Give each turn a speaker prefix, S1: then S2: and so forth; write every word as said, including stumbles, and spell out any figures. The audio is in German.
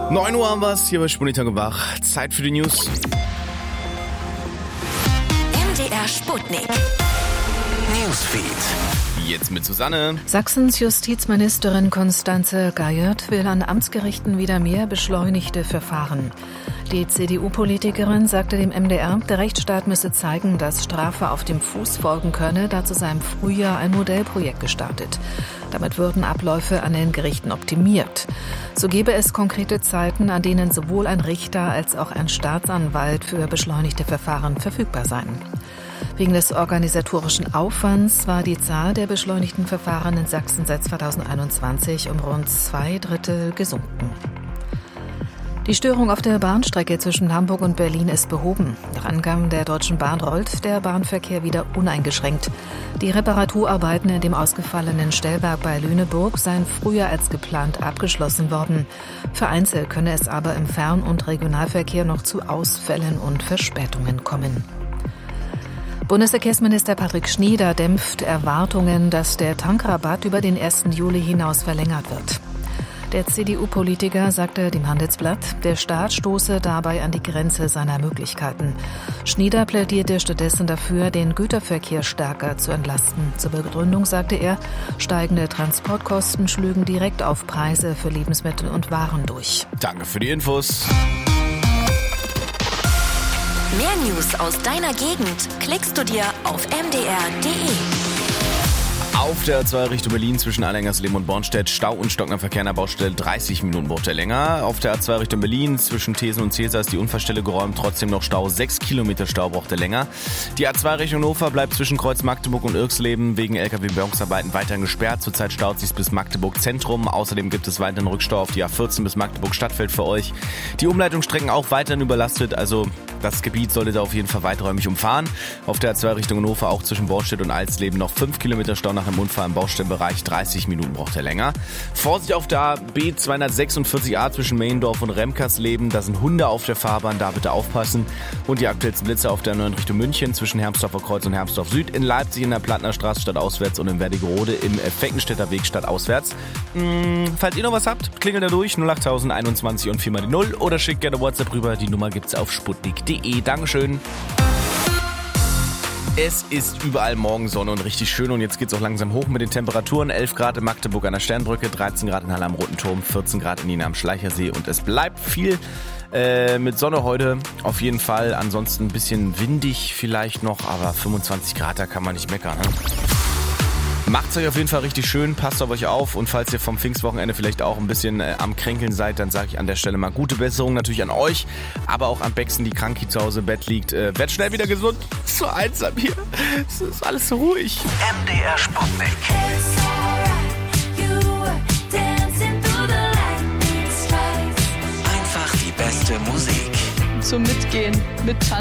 S1: neun Uhr haben wir's, hier bei Sputnik wach. Zeit für die News.
S2: M D R Sputnik. Newsfeed.
S1: Jetzt mit Susanne.
S3: Sachsens Justizministerin Constanze Geiert will an Amtsgerichten wieder mehr beschleunigte Verfahren. Die C D U-Politikerin sagte dem M D R, der Rechtsstaat müsse zeigen, dass Strafe auf dem Fuß folgen könne, dazu sei im Frühjahr ein Modellprojekt gestartet. Damit würden Abläufe an den Gerichten optimiert. So gäbe es konkrete Zeiten, an denen sowohl ein Richter als auch ein Staatsanwalt für beschleunigte Verfahren verfügbar seien. Wegen des organisatorischen Aufwands war die Zahl der beschleunigten Verfahren in Sachsen seit zweitausendeinundzwanzig um rund zwei Drittel gesunken. Die Störung auf der Bahnstrecke zwischen Hamburg und Berlin ist behoben. Nach Angaben der Deutschen Bahn rollt der Bahnverkehr wieder uneingeschränkt. Die Reparaturarbeiten in dem ausgefallenen Stellwerk bei Lüneburg seien früher als geplant abgeschlossen worden. Vereinzelt könne es aber im Fern- und Regionalverkehr noch zu Ausfällen und Verspätungen kommen. Bundesverkehrsminister Patrick Schnieder dämpft Erwartungen, dass der Tankrabatt über den ersten Juli hinaus verlängert wird. Der C D U-Politiker sagte dem Handelsblatt, der Staat stoße dabei an die Grenze seiner Möglichkeiten. Schnieder plädierte stattdessen dafür, den Güterverkehr stärker zu entlasten. Zur Begründung sagte er, steigende Transportkosten schlügen direkt auf Preise für Lebensmittel und Waren durch.
S1: Danke für die Infos.
S2: Mehr News aus deiner Gegend klickst du dir auf m d r punkt d e.
S1: Auf der A zwei Richtung Berlin zwischen Allengersleben und Bornstedt Stau und stockender Verkehr an der Baustelle, dreißig Minuten braucht er länger. Auf der A zwei Richtung Berlin zwischen Thesen und Cäsar ist die Unfallstelle geräumt, trotzdem noch Stau, sechs Kilometer Stau braucht er länger. Die A zwei Richtung Hannover bleibt zwischen Kreuz Magdeburg und Irxleben wegen L K W-Bergungsarbeiten weiterhin gesperrt. Zurzeit staut sich bis Magdeburg Zentrum. Außerdem gibt es weiteren Rückstau auf die A vierzehn bis Magdeburg Stadtfeld für euch. Die Umleitungsstrecken auch weiterhin überlastet, also das Gebiet solltet ihr auf jeden Fall weiträumig umfahren. Auf der A zwei Richtung Hannover auch zwischen Bornstedt und Alsleben noch fünf Kilometer Stau nach einem Unfall im Baustellenbereich, dreißig Minuten braucht er länger. Vorsicht auf der B zweihundertsechsundvierzig A zwischen Meiendorf und Remkersleben, da sind Hunde auf der Fahrbahn, da bitte aufpassen. Und die aktuellsten Blitze auf der neuen Richtung München zwischen Hermsdorfer Kreuz und Hermsdorf Süd, in Leipzig in der Plattner Straße stadtauswärts und in Wernigerode im Feckenstädter Weg stadtauswärts. Hm, falls ihr noch was habt, klingelt da durch null acht null eins eins und vier mal die null oder schickt gerne WhatsApp rüber, die Nummer gibt's auf sputnik punkt d e. Dankeschön. Es ist überall morgen Sonne und richtig schön und jetzt geht's auch langsam hoch mit den Temperaturen. elf Grad in Magdeburg an der Sternbrücke, dreizehn Grad in Halle am Roten Turm, vierzehn Grad in Jena am Schleichersee und es bleibt viel äh, mit Sonne heute auf jeden Fall. Ansonsten ein bisschen windig vielleicht noch, aber fünfundzwanzig Grad, da kann man nicht meckern. Ne? Macht's euch auf jeden Fall richtig schön, passt auf euch auf und falls ihr vom Pfingstwochenende vielleicht auch ein bisschen äh, am Kränkeln seid, dann sage ich an der Stelle mal gute Besserung natürlich an euch, aber auch an Bexen, die krank hier zu Hause im Bett liegt. Äh, werd schnell wieder gesund, ist so einsam hier, es ist alles so ruhig.
S2: M D R Sputnik. Einfach die beste Musik.
S4: Zum Mitgehen, mit